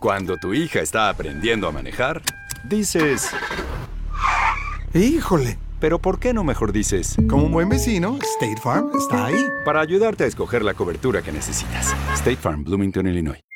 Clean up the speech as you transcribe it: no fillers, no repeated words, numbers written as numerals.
Cuando tu hija está aprendiendo a manejar, dices... ¡Híjole! Pero ¿por qué no mejor dices? Como un buen vecino, State Farm está ahí. Para ayudarte a escoger la cobertura que necesitas. State Farm, Bloomington, Illinois.